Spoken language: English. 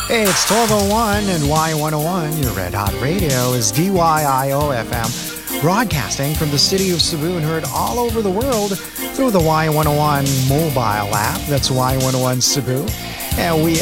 Hey, it's 1201 and Y101. Your Red Hot Radio is DYIO FM, broadcasting from the city of Cebu and heard all over the world through the Y101 mobile app. That's Y101 Cebu. And we